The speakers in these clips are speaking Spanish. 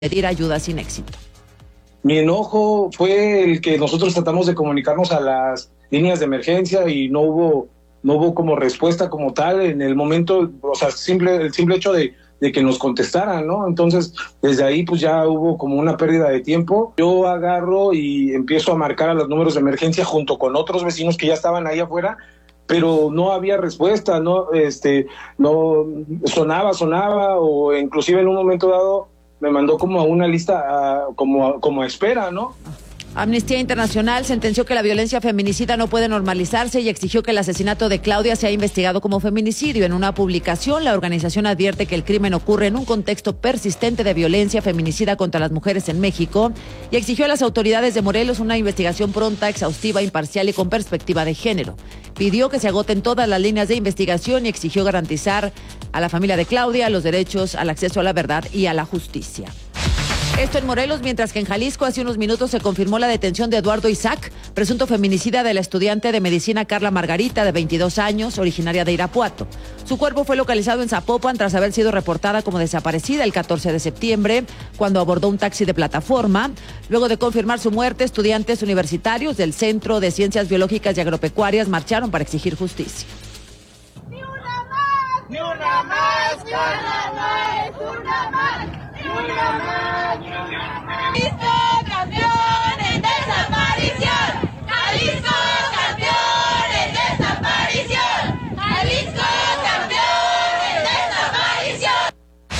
pedir ayuda sin éxito. Mi enojo fue el que nosotros tratamos de comunicarnos a las líneas de emergencia y no hubo como respuesta como tal en el momento, o sea, el simple hecho de que nos contestaran, ¿no? Entonces, desde ahí pues ya hubo como una pérdida de tiempo. Yo agarro y empiezo a marcar a los números de emergencia junto con otros vecinos que ya estaban ahí afuera, pero no había respuesta, no sonaba, o inclusive en un momento dado me mandó como a una lista como a espera, ¿no? Amnistía Internacional sentenció que la violencia feminicida no puede normalizarse y exigió que el asesinato de Claudia sea investigado como feminicidio. En una publicación, la organización advierte que el crimen ocurre en un contexto persistente de violencia feminicida contra las mujeres en México y exigió a las autoridades de Morelos una investigación pronta, exhaustiva, imparcial y con perspectiva de género. Pidió que se agoten todas las líneas de investigación y exigió garantizar a la familia de Claudia los derechos al acceso a la verdad y a la justicia. Esto en Morelos, mientras que en Jalisco hace unos minutos se confirmó la detención de Eduardo Isaac, presunto feminicida de la estudiante de medicina Carla Margarita, de 22 años, originaria de Irapuato. Su cuerpo fue localizado en Zapopan tras haber sido reportada como desaparecida el 14 de septiembre, cuando abordó un taxi de plataforma. Luego de confirmar su muerte, estudiantes universitarios del Centro de Ciencias Biológicas y Agropecuarias marcharon para exigir justicia. ¡Ni una más! ¡Ni una más! ¡Cada no es una más! ¡Una más! ¡Jalisco campeón en desaparición! ¡Jalisco campeón en desaparición! ¡Jalisco campeón en desaparición!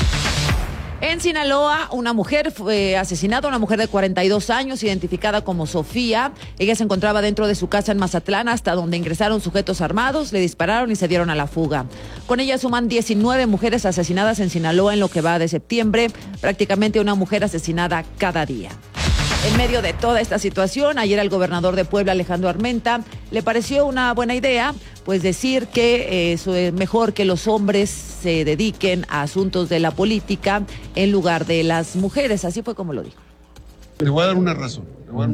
En Sinaloa, una mujer fue asesinada, una mujer de 42 años, identificada como Sofía. Ella se encontraba dentro de su casa en Mazatlán, hasta donde ingresaron sujetos armados, le dispararon y se dieron a la fuga. Con ella suman 19 mujeres asesinadas en Sinaloa en lo que va de septiembre, prácticamente una mujer asesinada cada día. En medio de toda esta situación, ayer al gobernador de Puebla, Alejandro Armenta, le pareció una buena idea, pues decir que es mejor que los hombres se dediquen a asuntos de la política en lugar de las mujeres. Así fue como lo dijo. Le voy a dar una razón.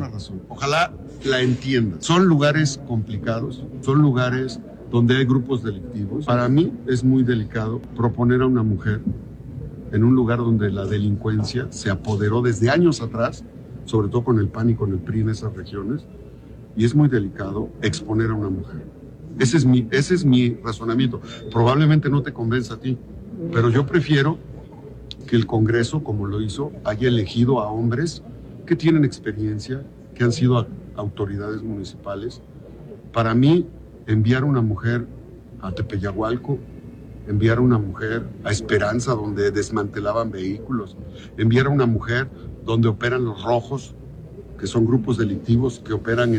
Ojalá la entiendan. Son lugares complicados, son lugares donde hay grupos delictivos. Para mí es muy delicado proponer a una mujer en un lugar donde la delincuencia se apoderó desde años atrás, sobre todo con el PAN y con el PRI en esas regiones, y es muy delicado exponer a una mujer. Ese es mi razonamiento. Probablemente no te convenza a ti, pero yo prefiero que el Congreso, como lo hizo, haya elegido a hombres que tienen experiencia, que han sido autoridades municipales. Para mí, enviar a una mujer a Tepeyagualco, enviar a una mujer a Esperanza, donde desmantelaban vehículos, enviar a una mujer donde operan los rojos, que son grupos delictivos que operan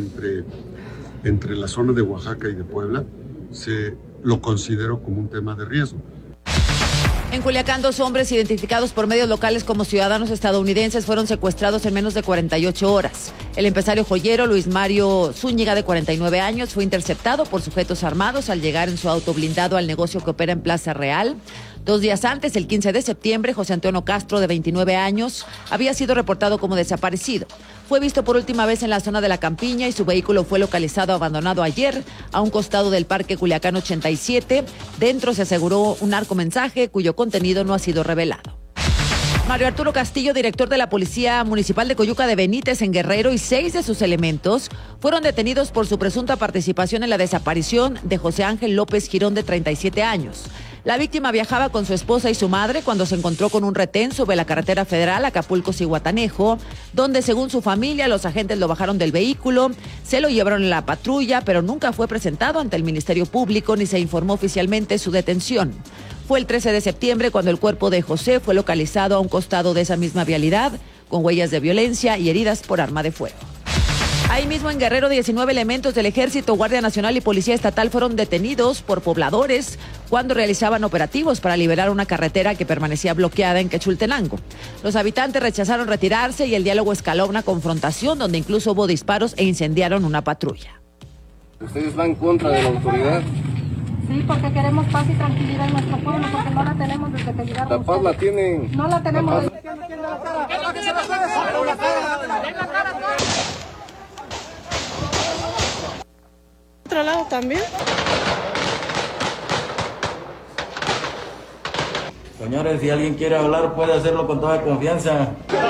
entre la zona de Oaxaca y de Puebla, lo considero como un tema de riesgo. En Culiacán, 2 hombres identificados por medios locales como ciudadanos estadounidenses fueron secuestrados en menos de 48 horas. El empresario joyero Luis Mario Zúñiga, de 49 años, fue interceptado por sujetos armados al llegar en su auto blindado al negocio que opera en Plaza Real. 2 días antes, el 15 de septiembre, José Antonio Castro, de 29 años, había sido reportado como desaparecido. Fue visto por última vez en la zona de La Campiña y su vehículo fue localizado abandonado ayer a un costado del Parque Culiacán 87. Dentro se aseguró un narcomensaje cuyo contenido no ha sido revelado. Mario Arturo Castillo, director de la Policía Municipal de Coyuca de Benítez en Guerrero, y 6 de sus elementos fueron detenidos por su presunta participación en la desaparición de José Ángel López Girón, de 37 años. La víctima viajaba con su esposa y su madre cuando se encontró con un retén sobre la carretera federal Acapulco-Zihuatanejo, donde, según su familia, los agentes lo bajaron del vehículo, se lo llevaron en la patrulla, pero nunca fue presentado ante el Ministerio Público ni se informó oficialmente su detención. Fue el 13 de septiembre cuando el cuerpo de José fue localizado a un costado de esa misma vialidad, con huellas de violencia y heridas por arma de fuego. Ahí mismo en Guerrero, 19 elementos del Ejército, Guardia Nacional y Policía Estatal fueron detenidos por pobladores cuando realizaban operativos para liberar una carretera que permanecía bloqueada en Quechultenango. Los habitantes rechazaron retirarse y el diálogo escaló a una confrontación donde incluso hubo disparos e incendiaron una patrulla. ¿Ustedes van en contra de la autoridad? Sí, porque queremos paz y tranquilidad en nuestro pueblo, porque no la tenemos desde que llegaron. La paz la tienen. No la tenemos. ¿Otro lado también? Señores, si alguien quiere hablar puede hacerlo con toda confianza.